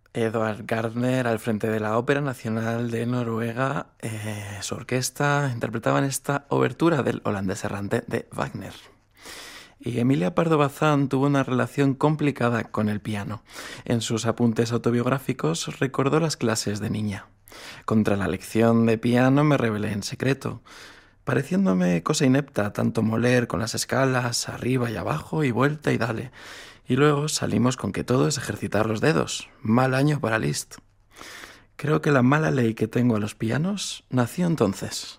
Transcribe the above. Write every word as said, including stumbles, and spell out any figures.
Edvard Gardner al frente de la Ópera Nacional de Noruega, eh, su orquesta interpretaban esta obertura del holandés errante de Wagner. Y Emilia Pardo Bazán tuvo una relación complicada con el piano. En sus apuntes autobiográficos recordó las clases de niña. Contra la lección de piano me rebelé en secreto, pareciéndome cosa inepta tanto moler con las escalas, arriba y abajo, y vuelta y dale. Y luego salimos con que todo es ejercitar los dedos. Mal año para Liszt. Creo que la mala ley que tengo a los pianos nació entonces.